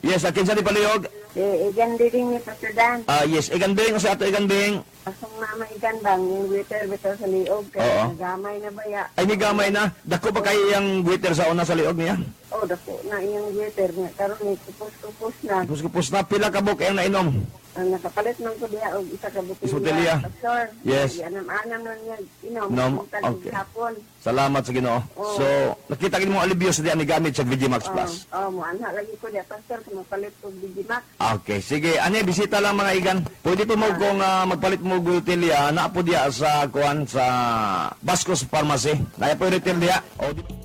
Yes, akin sa di paliog. Igan din ni Pastor Yes, igan bing, sa ato igan bing. Asong mama igan bang, yung waiter bitaw sa liog, Oo. kaya nagamay na ba ya? Ay, ni gamay na. Dako pa kayo yung waiter sa una sa liog niya. Oh, dako na iyang waiter niya, karon ni kupos-kupos na. Kupos na, pila ka buk yung nainom. Ang nakapalit man ko diya og isa ka Isa botelya. Pastor. Yes. Anam-anam nun niya, Nom, okay. hapon. Salamat sa Ginoo. Oo. So, nakita mo alibyo sa diyan ni gamit sa Vigimax Plus. Mo anak lagi ko diya, Pastor, kung mapalit ko Digimax. Okay, sige. Ani, bisita lang mga igan. Pwede po mo kung magpalit mo gutilya, na po diya sa kuan sa Bascos Pharmacy. Kaya po retail diya. O,